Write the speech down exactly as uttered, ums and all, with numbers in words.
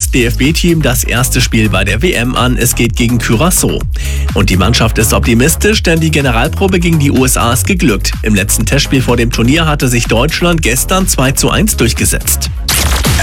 das D F B-Team das erste Spiel bei der W M an. Es geht gegen Curaçao. Und die Mannschaft ist optimistisch, denn die Generalprobe gegen die U S A ist geglückt. Im letzten Testspiel vor dem Turnier hatte sich Deutschland gestern zwei zu eins durchgesetzt.